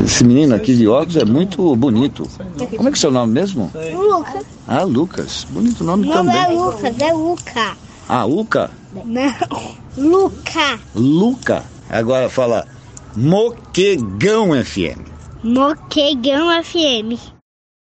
Esse menino aqui de óculos é muito bonito. Como é que é o seu nome mesmo? Lucas. Ah, Lucas. Bonito nome Não também. é Lucas, é Luca. Ah, Luca? Não, Luca. Luca. Agora fala Moquegão FM. Moquegão FM.